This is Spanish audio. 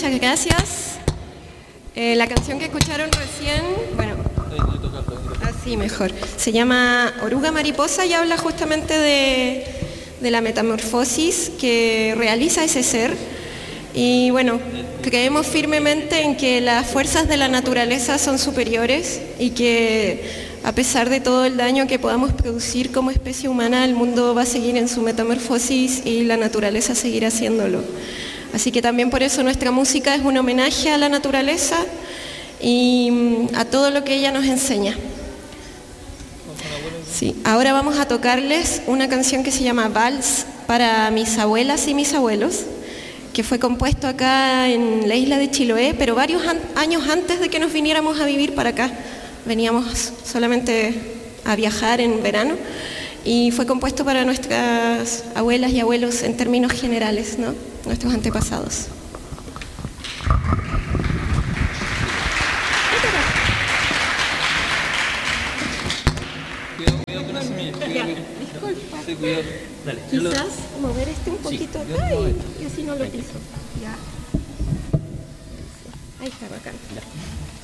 muchas gracias. La canción que escucharon recién, bueno, así mejor, se llama Oruga Mariposa y habla justamente de la metamorfosis que realiza ese ser. Y bueno, creemos firmemente en que las fuerzas de la naturaleza son superiores y que a pesar de todo el daño que podamos producir como especie humana, el mundo va a seguir en su metamorfosis y la naturaleza seguirá haciéndolo. Así que también por eso nuestra música es un homenaje a la naturaleza y a todo lo que ella nos enseña. Sí, ahora vamos a tocarles una canción que se llama Vals para mis abuelas y mis abuelos, que fue compuesto acá en la isla de Chiloé, pero varios años antes de que nos viniéramos a vivir para acá. Veníamos solamente a viajar en verano y fue compuesto para nuestras abuelas y abuelos en términos generales, ¿no? Nuestros antepasados. Cuidado con la semilla. Disculpa. Sí, cuidado. Dale. Quizás mover un poquito acá y así no lo piso. Ya. Ahí está bacán.